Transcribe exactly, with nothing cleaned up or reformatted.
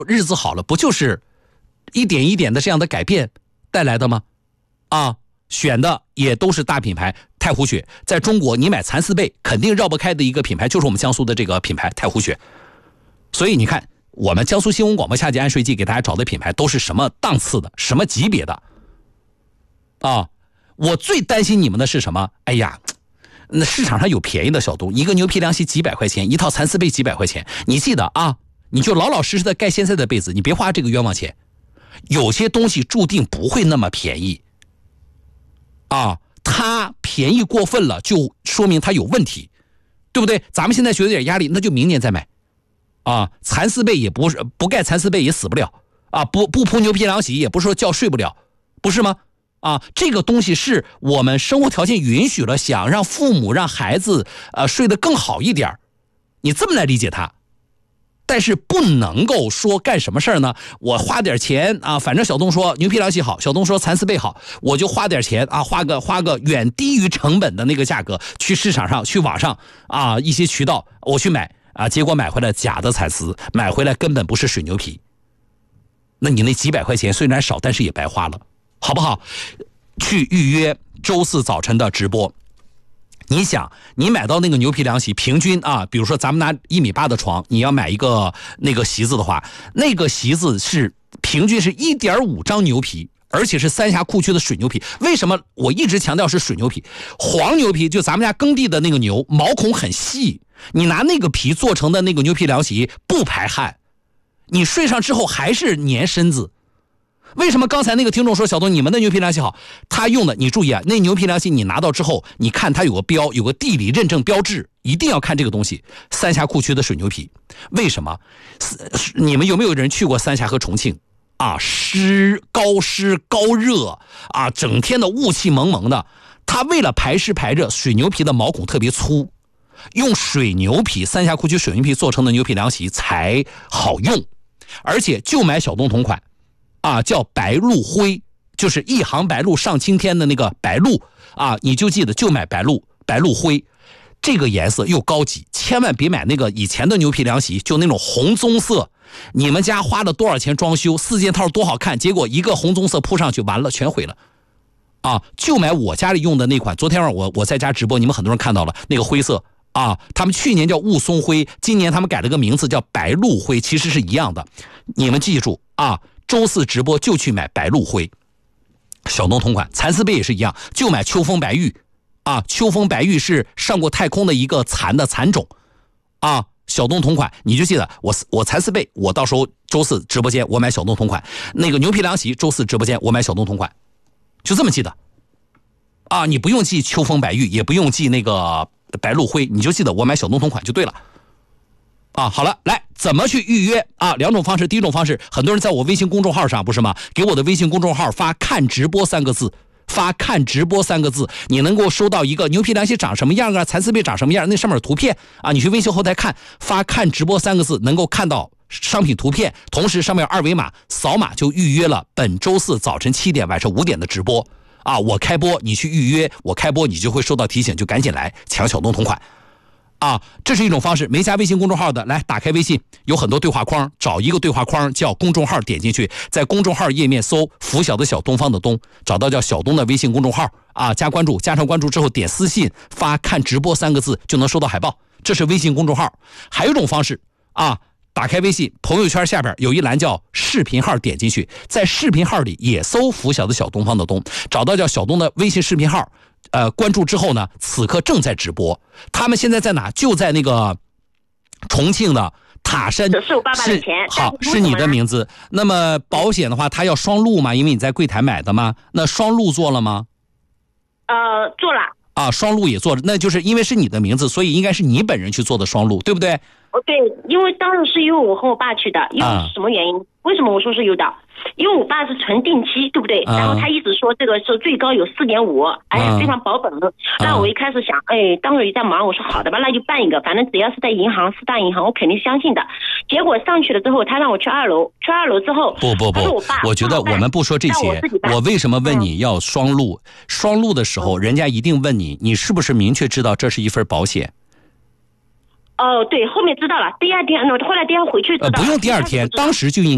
日子好了，不就是一点一点的这样的改变带来的吗？啊，选的也都是大品牌太湖雪，在中国你买蚕丝被肯定绕不开的一个品牌就是我们江苏的这个品牌太湖雪。所以你看我们江苏新闻广播夏季安睡季给大家找的品牌都是什么档次的，什么级别的啊？我最担心你们的是什么？哎呀，那市场上有便宜的小东，一个牛皮凉席几百块钱，一套蚕丝被几百块钱，你记得啊，你就老老实实的盖现在的被子，你别花这个冤枉钱。有些东西注定不会那么便宜啊，它便宜过分了就说明它有问题，对不对？咱们现在觉得有点压力，那就明年再买啊。蚕丝被也不是不盖蚕丝被也死不了啊，不不铺牛皮凉席也不是说觉睡不了，不是吗？啊，这个东西是我们生活条件允许了，想让父母让孩子呃睡得更好一点，你这么来理解它。但是不能够说干什么事儿呢？我花点钱啊，反正小东说牛皮凉席好，小东说蚕丝被好，我就花点钱啊，花个花个远低于成本的那个价格，去市场上去网上啊一些渠道我去买啊，结果买回来假的蚕丝，买回来根本不是水牛皮。那你那几百块钱虽然少，但是也白花了，好不好？去预约周四早晨的直播。你想，你买到那个牛皮凉席，平均啊，比如说咱们拿一米八的床，你要买一个那个席子的话，那个席子是平均是 一点五 张牛皮，而且是三峡库区的水牛皮。为什么我一直强调是水牛皮？黄牛皮就咱们家耕地的那个牛，毛孔很细，你拿那个皮做成的那个牛皮凉席不排汗，你睡上之后还是粘身子。为什么刚才那个听众说小东你们的牛皮凉席好？他用的，你注意啊，那牛皮凉席你拿到之后，你看它有个标，有个地理认证标志，一定要看这个东西，三峡库区的水牛皮。为什么？你们有没有人去过三峡和重庆啊？湿高湿高热啊，整天的雾气蒙蒙的。它为了排湿排热，水牛皮的毛孔特别粗，用水牛皮三峡库区水牛皮做成的牛皮凉席才好用，而且就买小东同款。啊，叫白鹭灰，就是一行白鹭上青天的那个白鹭啊，你就记得就买白鹭白鹭灰，这个颜色又高级，千万别买那个以前的牛皮凉席，就那种红棕色。你们家花了多少钱装修，四件套多好看，结果一个红棕色铺上去，完了全毁了。啊，就买我家里用的那款。昨天晚上我我在家直播，你们很多人看到了那个灰色啊，他们去年叫雾松灰，今年他们改了个名字叫白鹭灰，其实是一样的。你们记住啊。周四直播就去买白鹭灰，小东同款。蚕丝被也是一样，就买秋风白玉啊，秋风白玉是上过太空的一个蚕的蚕种啊，小东同款。你就记得我我蚕丝被，我到时候周四直播间我买小东同款。那个牛皮凉席，周四直播间我买小东同款，就这么记得啊，你不用记秋风白玉，也不用记那个白鹭灰，你就记得我买小东同款就对了。啊，好了，来怎么去预约啊？两种方式，第一种方式，很多人在我微信公众号上不是吗？给我的微信公众号发看直播三个字，发看直播三个字，你能够收到一个牛皮凉席长什么样啊，蚕丝被长什么样，那上面有图片啊，你去微信后台看，发看直播三个字，能够看到商品图片，同时上面有二维码，扫码就预约了本周四早晨七点晚上五点的直播啊，我开播你去预约，我开播你就会收到提醒，就赶紧来抢小东同款。啊，这是一种方式。没加微信公众号的，来打开微信，有很多对话框，找一个对话框叫公众号，点进去，在公众号页面搜“拂晓的小东方的东”，找到叫小东的微信公众号啊，加关注，加上关注之后点私信发看直播三个字就能收到海报，这是微信公众号。还有一种方式啊，打开微信朋友圈下边有一栏叫视频号，点进去，在视频号里也搜“拂晓的小东方的东”，找到叫小东的微信视频号。呃，关注之后呢，此刻正在直播。他们现在在哪？就在那个重庆的塔山。 是我爸爸的钱。 好，是你的名字。那么保险的话，他要双录吗？因为你在柜台买的吗？那双录做了吗？ 呃，做了。 啊，双录也做了，那就是因为是你的名字，所以应该是你本人去做的双录，对不对？ 哦，对，因为当时是因为我和我爸去的，因为什么原因？啊、为什么我说是有的？因为我爸是纯定期，对不对？啊、然后他一直说这个是最高有 四点五， 而且非常保本。啊、那我一开始想，哎，当时也在忙，我说好的吧，那就办一个，反正只要是在银行四大银行，我肯定相信的。结果上去了之后，他让我去二楼，去二楼之后， 不不不，我, 我觉得我们不说这些。我, 我为什么问你要双录？嗯、双录的时候，人家一定问你，你是不是明确知道这是一份保险？ 哦，对，后面知道了。第二天，后来第二天回去知道了。 呃，不用第二天，当时就应。